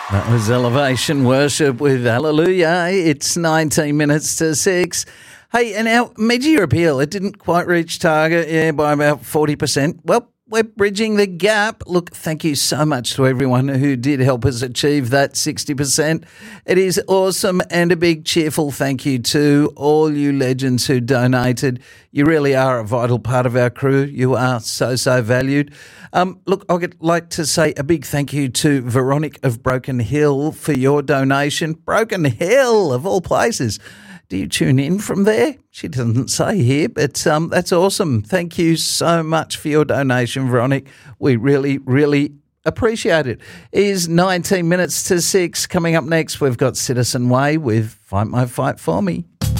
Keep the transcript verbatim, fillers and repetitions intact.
That was Elevation Worship with Hallelujah. It's nineteen minutes to six. Hey, and our mid-year appeal, it didn't quite reach target, yeah, by about forty percent. Well, we're bridging the gap. Look, thank you so much to everyone who did help us achieve that sixty percent. It is awesome, and a big cheerful thank you to all you legends who donated. You really are a vital part of our crew. You are so, so valued. Um, look, I'd like to say a big thank you to Veronique of Broken Hill for your donation. Broken Hill, of all places. Do you tune in from there? She doesn't say here, but um, that's awesome. Thank you so much for your donation, Veronique. We really, really appreciate it. It is nineteen minutes to six. Coming up next, we've got Citizen Way with Fight My Fight For Me.